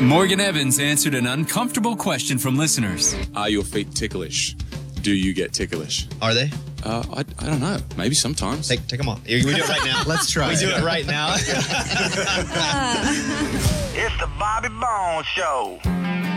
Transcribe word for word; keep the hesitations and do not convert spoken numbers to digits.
Morgan Evans answered an uncomfortable question from listeners. Are your feet ticklish? Do you get ticklish? Are they? Uh, I, I don't know. Maybe sometimes. Take, take them off. We do it right now. Let's try. We do it right now. It's the Bobby Bones Show.